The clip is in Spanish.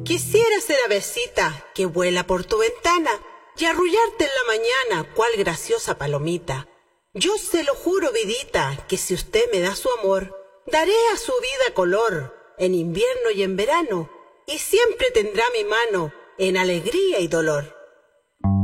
Quisiera ser avecita que vuela por tu ventana y arrullarte en la mañana, cual graciosa palomita. Yo se lo juro, vidita, que si usted me da su amor, daré a su vida color, en invierno y en verano, y siempre tendrá mi mano en alegría y dolor.